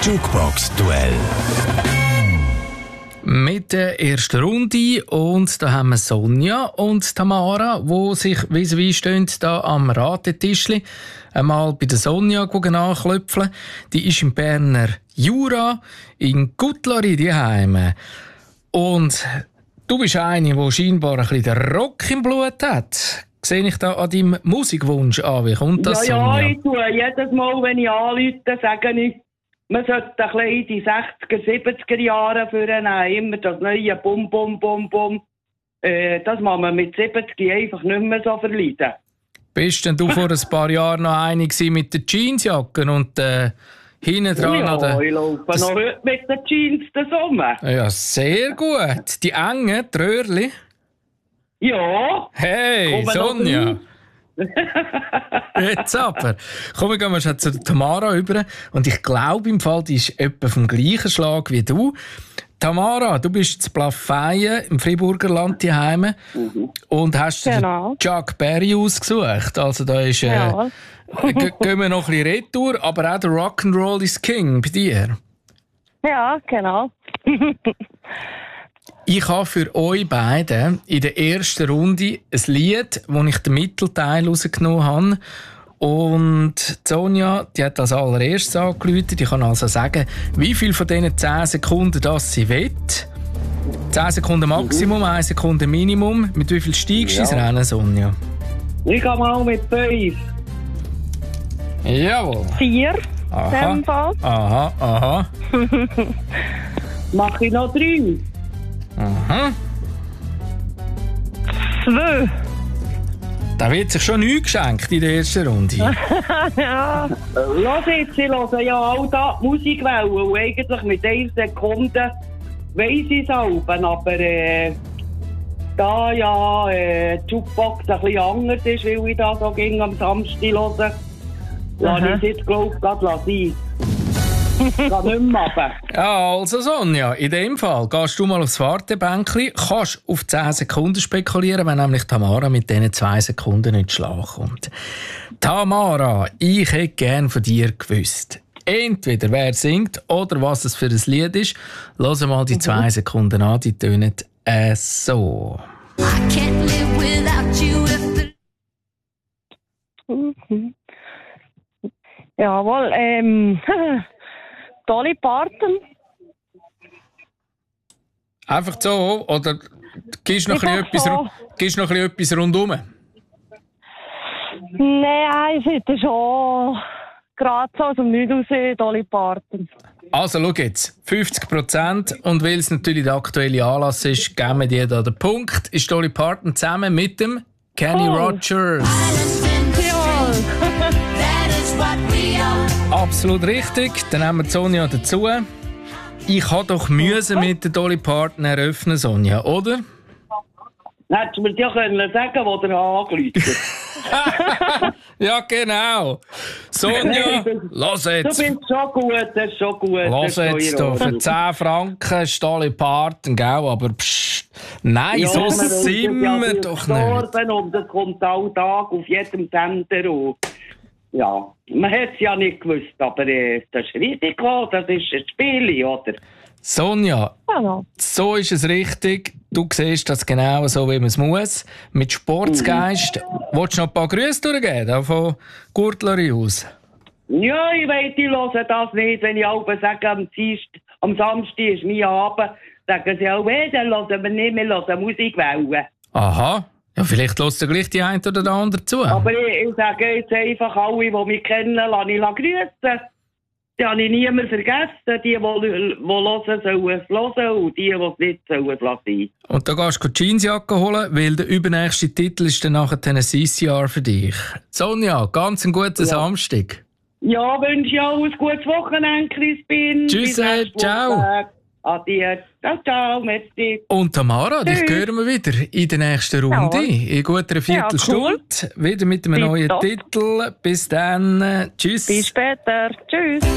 Jukebox-Duell. Mit der ersten Runde und da haben wir Sonja und Tamara, die sich vis-à-vis stehen, da am Ratetischli. Einmal bei der Sonja nachklopfen. Die ist im Berner Jura, in Guttlari daheim. Und du bist eine, die scheinbar ein bisschen den Rock im Blut hat. Sehe ich da an deinem Musikwunsch an? Wie kommt das, Sonja? Ja, ich tue jedes Mal, wenn ich anrufe, sage ich, man sollte ein bisschen in die 60er, 70er Jahre vornehmen. Immer das neue Bum, Bum, Bum, Bum. Das muss man mit 70 einfach nicht mehr so verleiden. Bist denn du vor ein paar Jahren noch einig mit den Jeansjacken und hinten dran? Ja, ich laufe noch heute mit den Jeans zusammen. Ja, sehr gut. Die engen, die Röhrli. Ja. Hey, Sonja. Jetzt aber. Komm, wir gehen mal zu Tamara rüber. Und ich glaube im Fall, die ist etwa vom gleichen Schlag wie du. Tamara, du bist zu Plafeyen im Friburger Land daheim und hast den Chuck Berry ausgesucht. Also da ist, gehen wir noch ein bisschen retour, aber auch der Rock'n'Roll ist King bei dir. Ja, genau. Ich habe für euch beide in der ersten Runde ein Lied, wo ich den Mittelteil rausgenommen habe. Und Sonja, die hat als allererstes angerufen. Ich kann also sagen, wie viel von diesen 10 Sekunden das sie will. 10 Sekunden Maximum, 1 Sekunde Minimum. Mit wie viel steigst du ins Rennen, Sonja? Ich gehe mal mit 5. Jawohl. 4. Aha. Aha. Mache ich noch 3. Aha. 2. Da wird sich schon nichts geschenkt in der ersten Runde. Ja. Lass jetzt, ich höre ja all da die Musikwellen und eigentlich mit 1 Sekunde weiss ich es auch, aber da Jukebox ein bisschen anders ist, weil ich da so ging am Samstag höre, lasse ich es jetzt, glaube ich, gerade sein. Kann nicht mehr runter. Ja, also Sonja, in dem Fall gehst du mal aufs Wartebänkchen, kannst auf 10 Sekunden spekulieren, wenn nämlich Tamara mit diesen 2 Sekunden nicht schlagen kommt. Tamara, ich hätte gerne von dir gewusst, entweder wer singt oder was es für ein Lied ist. Lass mal die 2 Sekunden an, die tönen so. I can't live without you. Jawohl, Dolly Parton. Einfach so, oder gibst du noch ein bisschen etwas rundherum? Nein, es ist schon gerade so aus dem Nichts raus, Dolly Parton. Also, schau jetzt, 50%. Und weil es natürlich der aktuelle Anlass ist, geben wir dir da den Punkt. Ist Dolly Parton zusammen mit dem Kenny Rogers. Absolut richtig. Dann haben wir Sonja dazu. Ich habe doch Mühe mit der Dolly Parton eröffnen, Sonja, oder? Hättest du mir ja können sagen, wo der angerufen hat. Ja, genau. Sonja, lass jetzt. Du bist schon gut, das ist schon gut. Lass jetzt doch, für 10 Franken ist Dolly Parton, gell? Aber nein, ja, so sind wir doch nicht. Und das kommt alle Tag auf jedem Sender auf. Ja, man hat es ja nicht gewusst, aber das Risiko, das ist ein Spiel, oder? Sonja, so ist es richtig. Du siehst das genau so, wie man es muss. Mit Sportsgeist. Willst du noch ein paar Grüße durchgeben, von Gurtlari aus? Ja, ich weiss, ich höre das nicht. Wenn ich auch sage, am Samstag ist mein Abend, sagen sie auch, dann hören wir nicht, wir hören Musikwellen. Aha. Ja, vielleicht hörst du gleich die eine oder die andere zu. Aber ich sage jetzt einfach, alle, die mich kennen, lasse ich grüßen. Die habe ich niemand vergessen. Die hören, sollen es hören und die es nicht, sollen es lassen. Und da gehst du die Jeansjacke holen, weil der übernächste Titel ist dann nachher ein CCR für dich. Sonja, ganz einen guten Samstag. Ja, wünsche ich auch ein gutes Wochenende, Crispin. Tschüss, ciao. Adieu. Ciao, merci. Und Tamara, dich hören wir wieder in der nächsten Runde. In guter Viertelstunde. Wieder mit einem neuen Titel. Bis dann. Tschüss. Bis später. Tschüss.